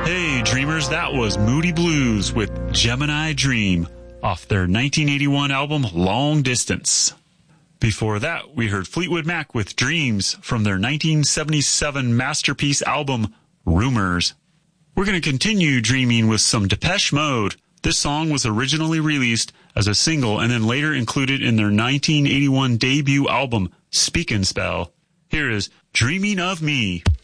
Hey, dreamers, that was Moody Blues with Gemini Dream off their 1981 album Long Distance. Before that, we heard Fleetwood Mac with Dreams from their 1977 masterpiece album Rumors. We're going to continue dreaming with some Depeche Mode. This song was originally released as a single and then later included in their 1981 debut album Speak and Spell. Here is Dreaming of Me.